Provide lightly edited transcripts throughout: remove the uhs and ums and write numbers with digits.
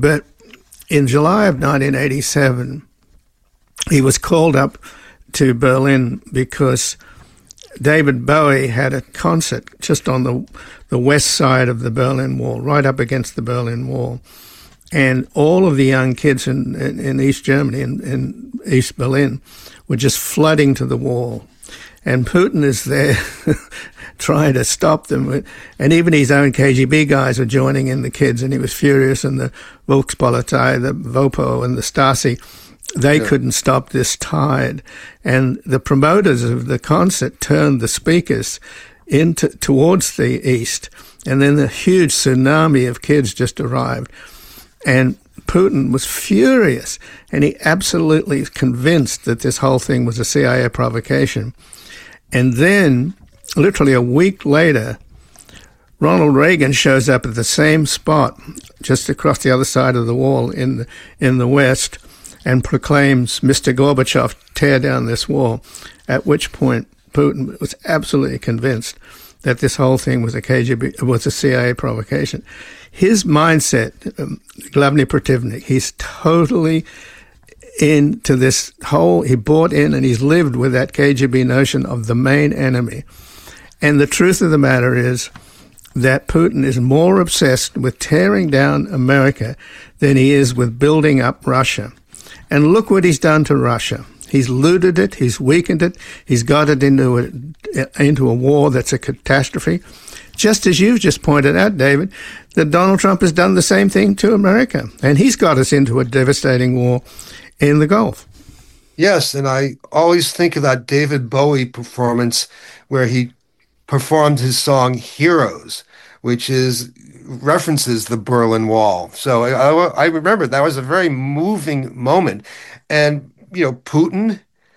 But in July of 1987, he was called up to Berlin because David Bowie had a concert just on the west side of the Berlin Wall, right up against the Berlin Wall. And all of the young kids in East Germany, in East Berlin, were just flooding to the wall. And Putin is there trying to stop them. And even his own KGB guys were joining in the kids, and he was furious. And the Volkspolizei, the VOPO, and the Stasi, they couldn't stop this tide. And the promoters of the concert turned the speakers towards the east. And then the huge tsunami of kids just arrived. And Putin was furious, and he absolutely convinced that this whole thing was a CIA provocation. And then, literally a week later, Ronald Reagan shows up at the same spot, just across the other side of the wall in the West, and proclaims, "Mr. Gorbachev, tear down this wall," at which point Putin was absolutely convinced that this whole thing was a CIA provocation. His mindset, Glavny Protivnik, he's totally into this whole, he bought in and he's lived with that KGB notion of the main enemy. And the truth of the matter is that Putin is more obsessed with tearing down America than he is with building up Russia. And look what he's done to Russia. He's looted it, he's weakened it, he's got it into a war that's a catastrophe. Just as you've just pointed out, David, that Donald Trump has done the same thing to America. And he's got us into a devastating war in the Gulf. Yes, and I always think of that David Bowie performance where he performed his song Heroes, which references the Berlin Wall. So I remember that was a very moving moment. And, Putin,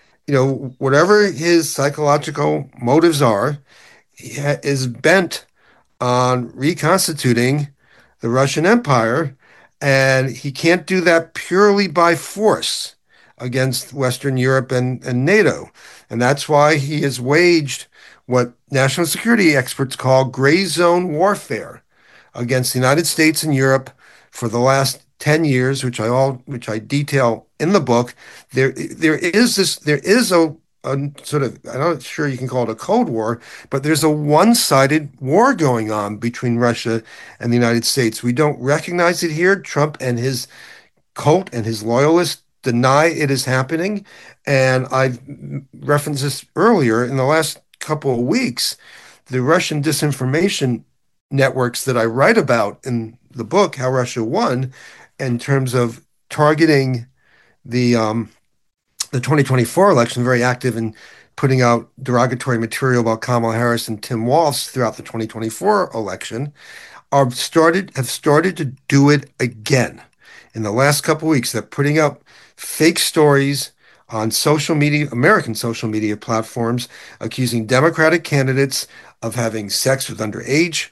whatever his psychological motives are, he is bent on reconstituting the Russian Empire, and he can't do that purely by force against Western Europe and NATO. And that's why he has waged what national security experts call gray zone warfare against the United States and Europe for the last 10 years, which I detail in the book. There is a sort of, I'm not sure you can call it a Cold War, but there's a one-sided war going on between Russia and the United States. We don't recognize it here. Trump and his cult and his loyalists deny it is happening. And I've referenced this earlier. In the last couple of weeks, the Russian disinformation networks that I write about in the book, How Russia Won, in terms of targeting the 2024 election, very active in putting out derogatory material about Kamala Harris and Tim Walz throughout the 2024 election, have started to do it again. In the last couple of weeks, they're putting out fake stories on social media, American social media platforms, accusing Democratic candidates of having sex with underage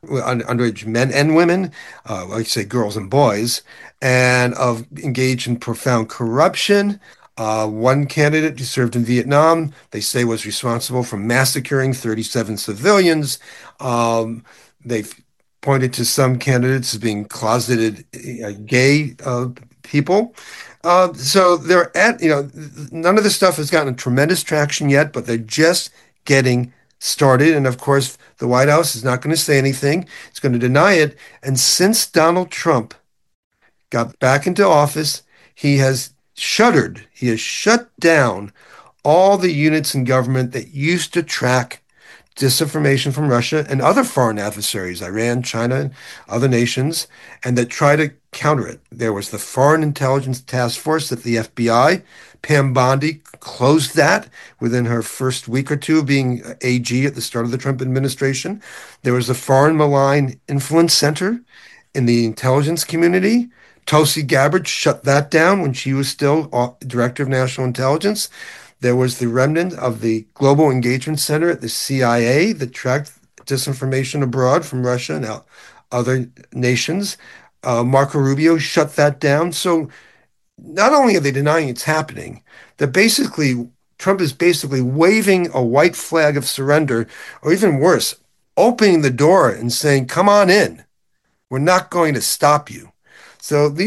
men and women, like say girls and boys, and of engaged in profound corruption. One candidate who served in Vietnam, they say, was responsible for massacring 37 civilians. They've pointed to some candidates as being closeted gay people. So they're none of this stuff has gotten tremendous traction yet, but they're just getting started. And of course, the White House is not going to say anything. It's going to deny it. And since Donald Trump got back into office, he has shuttered. He has shut down all the units in government that used to track disinformation from Russia and other foreign adversaries, Iran, China, and other nations, and that try to counter it. There was the Foreign Intelligence Task Force at the FBI. Pam Bondi closed that within her first week or two of being AG at the start of the Trump administration. There was the Foreign Malign Influence Center in the intelligence community. Tulsi Gabbard shut that down when she was still Director of National Intelligence. There was the remnant of the Global Engagement Center at the CIA that tracked disinformation abroad from Russia and other nations. Marco Rubio shut that down. So not only are they denying it's happening, Trump is basically waving a white flag of surrender, or even worse, opening the door and saying, come on in. We're not going to stop you. So these